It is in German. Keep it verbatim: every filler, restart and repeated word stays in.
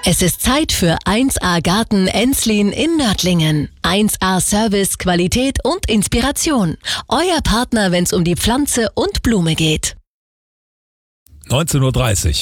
Es ist Zeit für eins A Garten Enslin in Nördlingen. eins A Service, Qualität und Inspiration. Euer Partner, wenn es um die Pflanze und Blume geht. neunzehn Uhr dreißig.